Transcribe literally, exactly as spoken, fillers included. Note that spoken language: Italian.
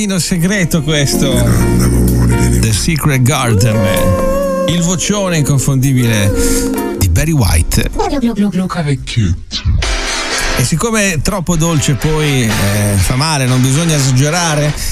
giardino segreto questo. The Secret Garden. Il vocione inconfondibile di Barry White. E siccome è troppo dolce poi eh, fa male, non bisogna esagerare,